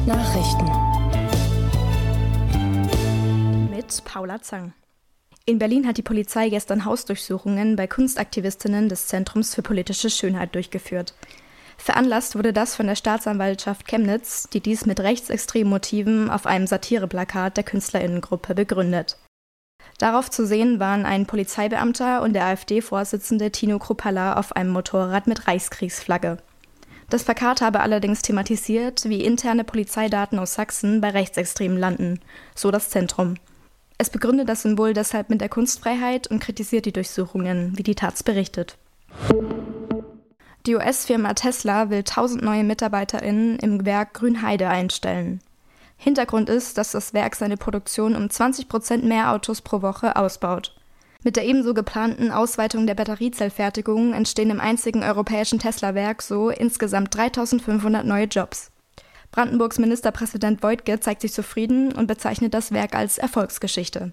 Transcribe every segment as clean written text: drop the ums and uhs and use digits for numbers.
Nachrichten mit Paula Zang. In Berlin hat die Polizei gestern Hausdurchsuchungen bei Kunstaktivistinnen des Zentrums für politische Schönheit durchgeführt. Veranlasst wurde das von der Staatsanwaltschaft Chemnitz, die dies mit rechtsextremen Motiven auf einem Satireplakat der KünstlerInnengruppe begründet. Darauf zu sehen waren ein Polizeibeamter und der AfD-Vorsitzende Tino Kruppalla auf einem Motorrad mit Reichskriegsflagge. Das Plakat habe allerdings thematisiert, wie interne Polizeidaten aus Sachsen bei Rechtsextremen landen, so das Zentrum. Es begründet das Symbol deshalb mit der Kunstfreiheit und kritisiert die Durchsuchungen, wie die Taz berichtet. Die US-Firma Tesla will 1000 neue MitarbeiterInnen im Werk Grünheide einstellen. Hintergrund ist, dass das Werk seine Produktion um 20% mehr Autos pro Woche ausbaut. Mit der ebenso geplanten Ausweitung der Batteriezellfertigung entstehen im einzigen europäischen Tesla-Werk so insgesamt 3500 neue Jobs. Brandenburgs Ministerpräsident Woidke zeigt sich zufrieden und bezeichnet das Werk als Erfolgsgeschichte.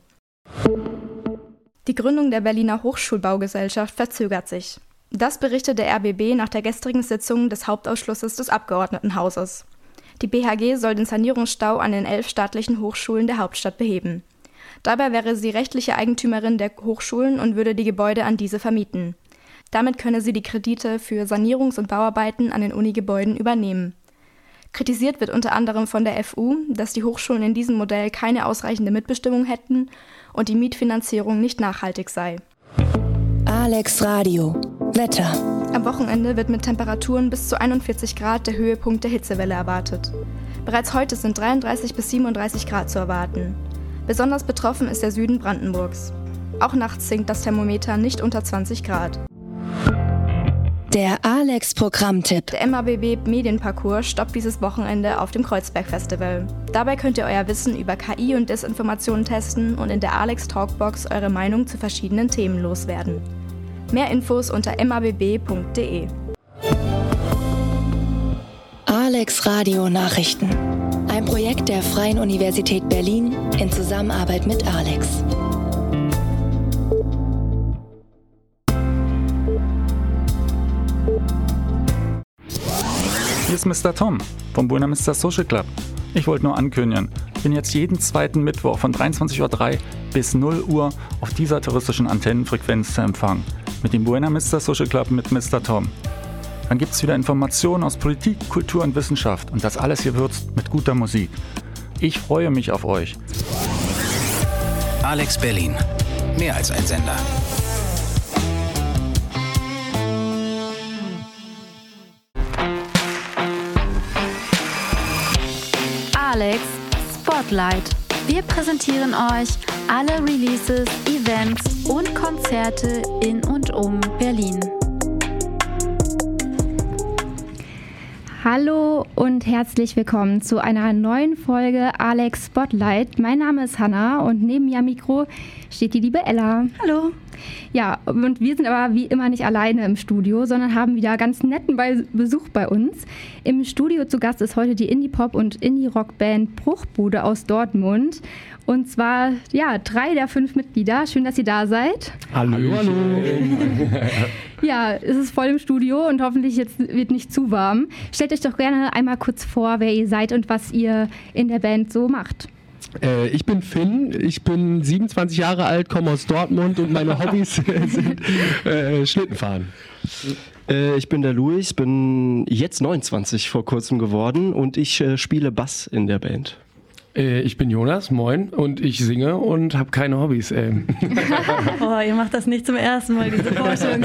Die Gründung der Berliner Hochschulbaugesellschaft verzögert sich. Das berichtet der RBB nach der gestrigen Sitzung des Hauptausschusses des Abgeordnetenhauses. Die BHG soll den Sanierungsstau an den 11 staatlichen Hochschulen der Hauptstadt beheben. Dabei wäre sie rechtliche Eigentümerin der Hochschulen und würde die Gebäude an diese vermieten. Damit könne sie die Kredite für Sanierungs- und Bauarbeiten an den Unigebäuden übernehmen. Kritisiert wird unter anderem von der FU, dass die Hochschulen in diesem Modell keine ausreichende Mitbestimmung hätten und die Mietfinanzierung nicht nachhaltig sei. Alex Radio Wetter. Am Wochenende wird mit Temperaturen bis zu 41 Grad der Höhepunkt der Hitzewelle erwartet. Bereits heute sind 33 bis 37 Grad zu erwarten. Besonders betroffen ist der Süden Brandenburgs. Auch nachts sinkt das Thermometer nicht unter 20 Grad. Der Alex-Programmtipp. Der MABB Medienparcours stoppt dieses Wochenende auf dem Kreuzberg-Festival. Dabei könnt ihr euer Wissen über KI und Desinformation testen und in der Alex Talkbox eure Meinung zu verschiedenen Themen loswerden. Mehr Infos unter mabb.de. Alex Radio Nachrichten. Ein Projekt der Freien Universität Berlin in Zusammenarbeit mit Alex. Hier ist Mr. Tom vom Buena Vista Social Club. Ich wollte nur ankündigen, ich bin jetzt jeden zweiten Mittwoch von 23:03 Uhr bis 0 Uhr auf dieser touristischen Antennenfrequenz zu empfangen. Mit dem Buena Vista Social Club mit Mr. Tom. Dann gibt es wieder Informationen aus Politik, Kultur und Wissenschaft und das alles gewürzt mit guter Musik. Ich freue mich auf euch. Alex Berlin. Mehr als ein Sender. Alex Spotlight. Wir präsentieren euch alle Releases, Events und Konzerte in und um Berlin. Hallo und herzlich willkommen zu einer neuen Folge Alex Spotlight. Mein Name ist Hanna und neben mir am Mikro steht die liebe Ella. Hallo. Ja, und wir sind aber wie immer nicht alleine im Studio, sondern haben wieder ganz netten Besuch bei uns. Im Studio zu Gast ist heute die Indie-Pop- und Indie-Rock-Band Bruchbude aus Dortmund. Und zwar, 3 der 5 Mitglieder. Schön, dass ihr da seid. Hallo. Ja, es ist voll im Studio und hoffentlich jetzt wird nicht zu warm. Stellt euch doch gerne einmal kurz vor, wer ihr seid und was ihr in der Band so macht. Ich bin Finn, ich bin 27 Jahre alt, komme aus Dortmund und meine Hobbys sind Schlittenfahren. Ich bin der Luis, bin jetzt 29 vor kurzem geworden und ich spiele Bass in der Band. Ich bin Jonas, moin, und ich singe und habe keine Hobbys. Oh, ihr macht das nicht zum ersten Mal, diese Vorstellung.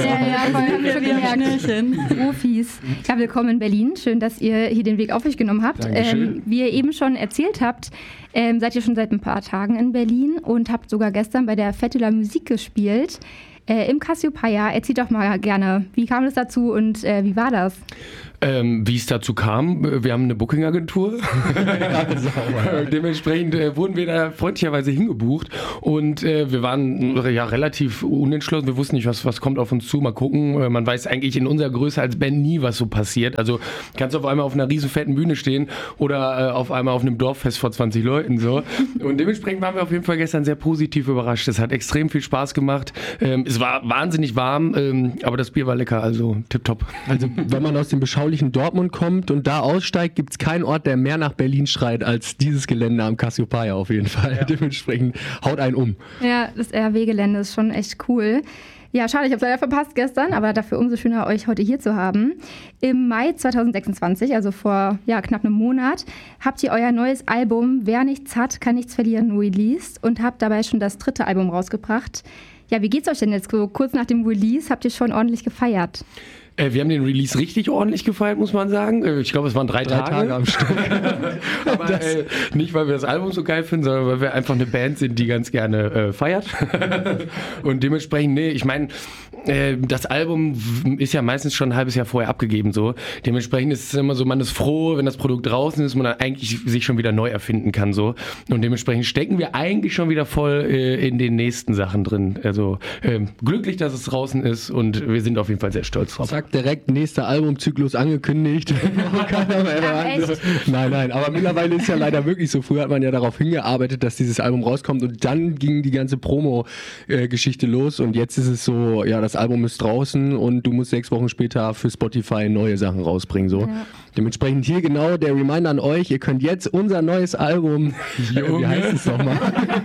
Profis. Ja, willkommen in Berlin. Schön, dass ihr hier den Weg auf euch genommen habt. Wie ihr eben schon erzählt habt, seid ihr schon seit ein paar Tagen in Berlin und habt sogar gestern bei der Fête de la Musique gespielt. Im Cassiopeia. Erzählt doch mal gerne, wie kam es dazu und wie war das? Wie es dazu kam, wir haben eine Booking-Agentur. Dementsprechend wurden wir da freundlicherweise hingebucht und wir waren relativ unentschlossen. Wir wussten nicht, was kommt auf uns zu. Mal gucken. Man weiß eigentlich in unserer Größe als Band nie, was so passiert. Also kannst du auf einmal auf einer riesen fetten Bühne stehen oder auf einmal auf einem Dorffest vor 20 Leuten. So. Und dementsprechend waren wir auf jeden Fall gestern sehr positiv überrascht. Es hat extrem viel Spaß gemacht. Es war wahnsinnig warm, aber das Bier war lecker, also tipptopp. Also wenn man aus dem beschaulichen beschaulichen Dortmund kommt und da aussteigt, gibt es keinen Ort, der mehr nach Berlin schreit als dieses Gelände am Cassiopeia auf jeden Fall. Ja. Dementsprechend haut einen um. Ja, das RW-Gelände ist schon echt cool. Ja, schade, ich habe es leider verpasst gestern, aber dafür umso schöner, euch heute hier zu haben. Im Mai 2026, also vor knapp einem Monat, habt ihr euer neues Album Wer nichts hat, kann nichts verlieren released und habt dabei schon das 3. Album rausgebracht. Ja, wie geht's euch denn jetzt so kurz nach dem Release? Habt ihr schon ordentlich gefeiert? Wir haben den Release richtig ordentlich gefeiert, muss man sagen. Ich glaube, es waren 3 Tage am Stück. Aber nicht, weil wir das Album so geil finden, sondern weil wir einfach eine Band sind, die ganz gerne feiert. Und dementsprechend, ich meine, das Album ist ja meistens schon ein halbes Jahr vorher abgegeben. So. Dementsprechend ist es immer so, man ist froh, wenn das Produkt draußen ist, man dann eigentlich sich schon wieder neu erfinden kann. So. Und dementsprechend stecken wir eigentlich schon wieder voll in den nächsten Sachen drin. Also glücklich, dass es draußen ist und wir sind auf jeden Fall sehr stolz drauf. Zack, direkt nächster Albumzyklus angekündigt. Nein, aber mittlerweile ist ja leider wirklich so. Früher hat man ja darauf hingearbeitet, dass dieses Album rauskommt und dann ging die ganze Promo-Geschichte los und jetzt ist es so, ja, das Album ist draußen und du musst 6 Wochen später für Spotify neue Sachen rausbringen. So. Ja. Dementsprechend hier genau der Reminder an euch, ihr könnt jetzt unser neues Album, wie heißt es nochmal?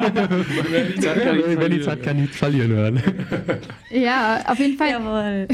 Wer nichts hat, kann nichts verlieren hören. Ja, auf jeden Fall. Jawohl.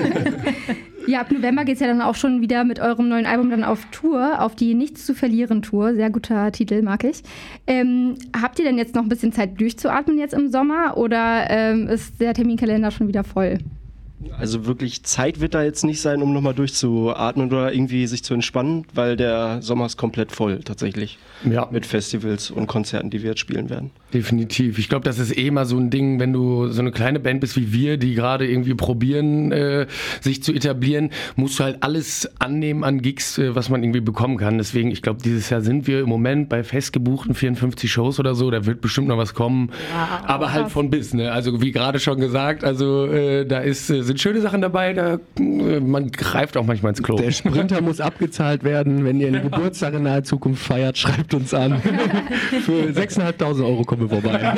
Ja, ab November geht es ja dann auch schon wieder mit eurem neuen Album dann auf Tour, auf die Nichts zu verlieren Tour. Sehr guter Titel, mag ich. Habt ihr denn jetzt noch ein bisschen Zeit durchzuatmen jetzt im Sommer oder ist der Terminkalender schon wieder voll? Also wirklich Zeit wird da jetzt nicht sein, um nochmal durchzuatmen oder irgendwie sich zu entspannen, weil der Sommer ist komplett voll tatsächlich. Ja. Mit Festivals und Konzerten, die wir jetzt spielen werden. Definitiv. Ich glaube, das ist mal so ein Ding, wenn du so eine kleine Band bist wie wir, die gerade irgendwie probieren, sich zu etablieren, musst du halt alles annehmen an Gigs, was man irgendwie bekommen kann. Deswegen, ich glaube, dieses Jahr sind wir im Moment bei festgebuchten 54 Shows oder so, da wird bestimmt noch was kommen. Wow. Aber halt von bis, ne? Also wie gerade schon gesagt, also da sind schöne Sachen dabei, man greift auch manchmal ins Klo. Der Sprinter muss abgezahlt werden. Wenn ihr einen Geburtstag in naher Zukunft feiert, schreibt uns an. Für 6.500 Euro kommen wir vorbei.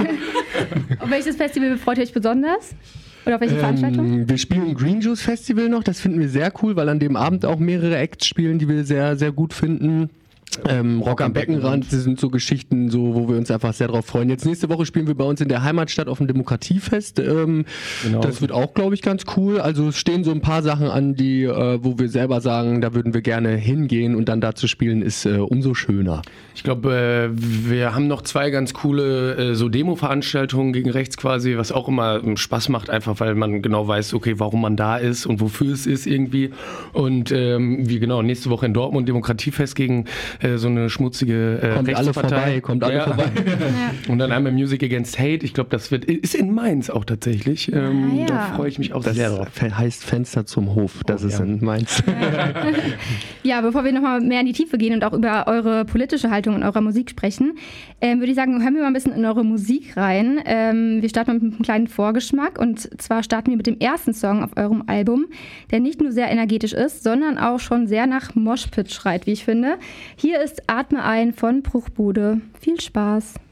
Auf welches Festival freut ihr euch besonders? Oder auf welche Veranstaltung? Wir spielen Green Juice Festival noch. Das finden wir sehr cool, weil an dem Abend auch mehrere Acts spielen, die wir sehr, sehr gut finden. Rock am Beckenrand, das sind so Geschichten, so, wo wir uns einfach sehr drauf freuen. Jetzt nächste Woche spielen wir bei uns in der Heimatstadt auf dem Demokratiefest. Genau. Das wird auch, glaube ich, ganz cool. Also es stehen so ein paar Sachen an, die, wo wir selber sagen, da würden wir gerne hingehen und dann da zu spielen ist umso schöner. Ich glaube, wir haben noch 2 ganz coole so Demo-Veranstaltungen gegen rechts quasi, was auch immer Spaß macht, einfach weil man genau weiß, okay, warum man da ist und wofür es ist irgendwie. Und wie genau, nächste Woche in Dortmund Demokratiefest gegen so eine schmutzige Rechtspartei. Kommt alle vorbei. Ja. Und dann einmal Music Against Hate. Ich glaube, das ist in Mainz auch tatsächlich. Da freue ich mich auch sehr drauf. Das heißt Fenster zum Hof. Das ist in Mainz. Ja, bevor wir nochmal mehr in die Tiefe gehen und auch über eure politische Haltung in eurer Musik sprechen, würde ich sagen, hören wir mal ein bisschen in eure Musik rein. Wir starten mit einem kleinen Vorgeschmack und zwar starten wir mit dem ersten Song auf eurem Album, der nicht nur sehr energetisch ist, sondern auch schon sehr nach Moshpit schreit, wie ich finde. Hier ist Atme ein von Bruchbude. Viel Spaß.